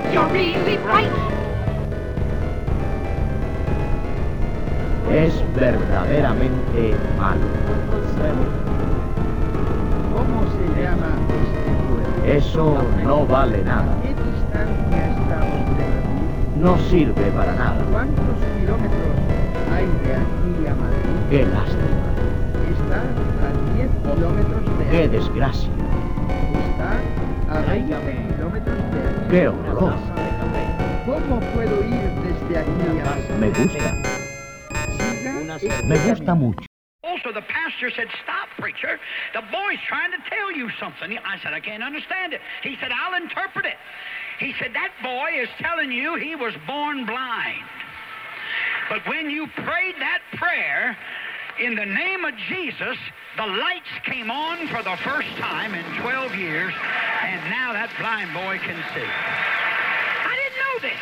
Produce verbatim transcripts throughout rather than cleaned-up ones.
You're really bright. Es verdaderamente malo. ¿Cómo se llama este pueblo? Eso no vale nada. ¿A qué distancia estamos de Madrid? No sirve para nada. ¿Cuántos kilómetros hay de aquí a Madrid? Qué lástima. Está a diez kilómetros de Qué aquí. desgracia. Está a veinte kilómetros de aquí. Qué horror. ¿Cómo puedo ir desde aquí a Madrid? Me gusta. Siga este Me gusta camino. mucho. Also, the pastor said, "Stop, preacher. The boy's trying to tell you something." I said, "I can't understand it." He said, "I'll interpret it." He said, "That boy is telling you he was born blind. But when you prayed that prayer in the name of Jesus, the lights came on for the first time in twelve years, and now that blind boy can see." I didn't know this.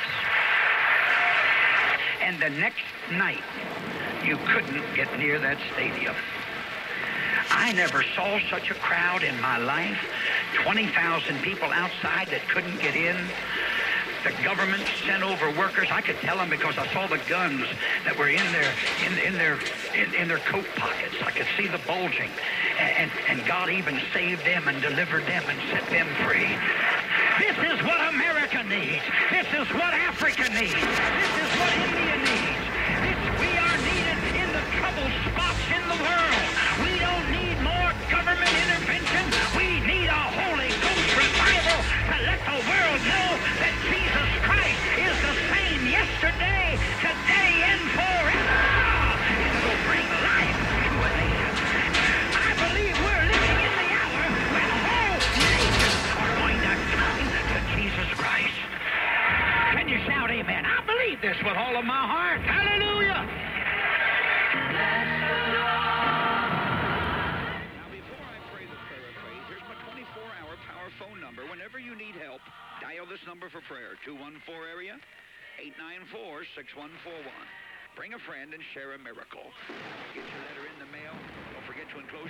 And the next night, you couldn't get near that stadium. I never saw such a crowd in my life. twenty thousand people outside that couldn't get in. The government sent over workers. I could tell them because I saw the guns that were in their in, in their in, in their coat pockets. I could see the bulging, and and God even saved them and delivered them and set them free. This is what America needs. This is what Africa needs. This is what India needs. This, we are needed in the troubled spots in the world. We don't need more government intervention. We need a Holy Ghost revival to let the world know that Jesus Christ is the same yesterday, today, and forever. It will bring life to a nation. I believe we're living in the hour when whole nations are going to come to Jesus Christ. Can you shout amen? I believe this with all of my heart. Hallelujah. Now, before I pray the prayer of faith, here's my twenty-four hour power phone number. Whenever you need help, dial this number for prayer, two one four area, eight nine four, six one four one. Bring a friend and share a miracle. Get your letter in the mail. Don't forget to enclose